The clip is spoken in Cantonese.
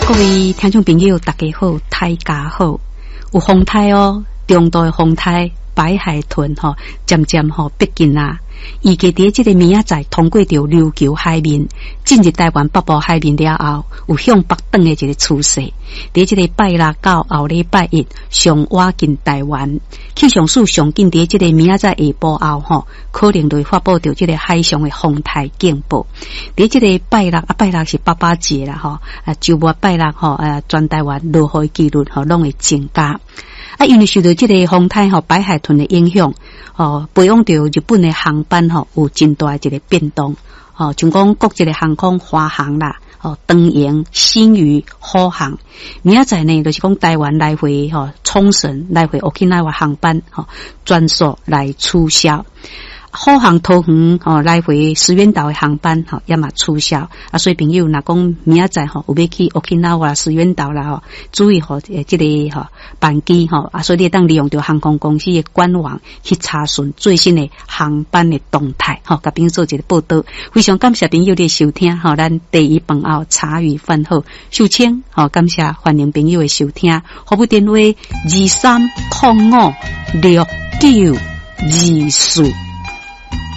各位听众朋友，大家好，大家好。有风台哦，中度的风台白海豚吼，渐渐吼逼近啦。预计伫即个明仔载通过着琉球海面，进入台湾北部海面了后，有向北转的一个趋势。伫即个拜六到后礼拜一，上挖进台湾。气象署上紧伫即个明仔载下晡后吼，可能就会发布着即个海上的风台警报。伫即个拜六是爸爸节啦吼，周末拜六吼，全台湾落雨几率吼拢会增加。因为受到这个风台白海豚的影响，培养到日本的航班有真大的一个变动，像讲国际的航空华航啦，长荣、新宇、虎航，明仔载呢就是讲台湾来回冲绳来回 Okinawa 航班全数来取消。虎航桃园来回石垣岛的航班也嘛取消所以朋友若讲明仔载有要去 Okinawa 石垣岛啦注意这个班机所以你当利用着航空公司的官网去查询最新的航班的动态甲朋友做一个报道。非常感谢朋友的收听咱第一饭后茶余饭后秀清感谢欢迎朋友的收听，服务电话23056924。